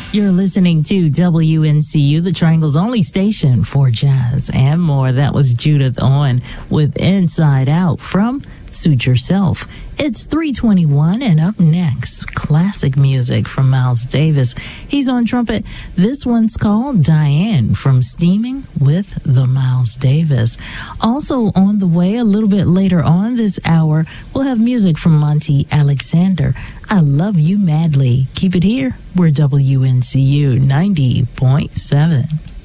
You're listening to WNCU, the Triangle's only station for jazz and more. That was Judith Owen with Inside Out from Suit Yourself. It's 3:21, and up next, classic music from Miles Davis. He's on trumpet. This one's called Diane from Steaming with the Miles Davis. Also on the way a little bit later on this hour, we'll have music from Monty Alexander. I Love You Madly. Keep it here. We're WNCU 90.7.